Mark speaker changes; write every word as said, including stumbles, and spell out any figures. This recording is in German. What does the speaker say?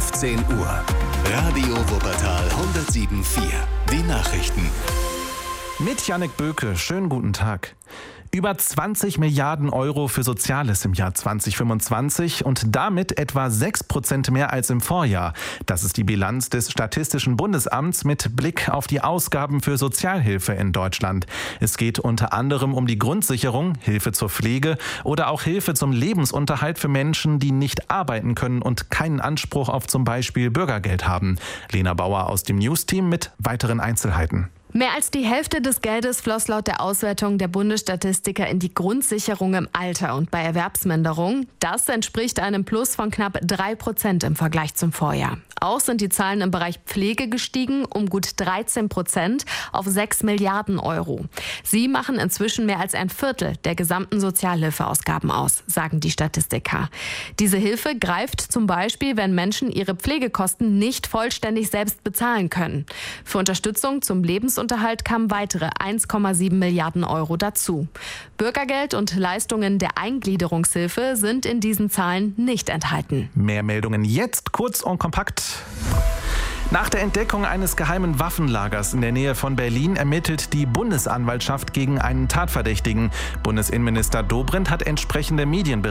Speaker 1: fünfzehn Uhr. Radio Wuppertal hundertsieben Komma vier. Die Nachrichten.
Speaker 2: Mit Jannik Böke, schönen guten Tag. Über zwanzig Milliarden Euro für Soziales im Jahr zwanzig fünfundzwanzig und damit etwa sechs Prozent mehr als im Vorjahr. Das ist die Bilanz des Statistischen Bundesamts mit Blick auf die Ausgaben für Sozialhilfe in Deutschland. Es geht unter anderem um die Grundsicherung, Hilfe zur Pflege oder auch Hilfe zum Lebensunterhalt für Menschen, die nicht arbeiten können und keinen Anspruch auf zum Beispiel Bürgergeld haben. Lena Bauer aus dem News-Team mit weiteren Einzelheiten.
Speaker 3: Mehr als die Hälfte des Geldes floss laut der Auswertung der Bundesstatistiker in die Grundsicherung im Alter und bei Erwerbsminderung. Das entspricht einem Plus von knapp drei Prozent im Vergleich zum Vorjahr. Auch sind die Zahlen im Bereich Pflege gestiegen, um gut dreizehn Prozent auf sechs Milliarden Euro. Sie machen inzwischen mehr als ein Viertel der gesamten Sozialhilfeausgaben aus, sagen die Statistiker. Diese Hilfe greift zum Beispiel, wenn Menschen ihre Pflegekosten nicht vollständig selbst bezahlen können. Für Unterstützung zum Lebensunterhalt Unterhalt kamen weitere eins Komma sieben Milliarden Euro dazu. Bürgergeld und Leistungen der Eingliederungshilfe sind in diesen Zahlen nicht enthalten.
Speaker 2: Mehr Meldungen jetzt, kurz und kompakt. Nach der Entdeckung eines geheimen Waffenlagers in der Nähe von Berlin ermittelt die Bundesanwaltschaft gegen einen Tatverdächtigen. Bundesinnenminister Dobrindt hat entsprechende Medien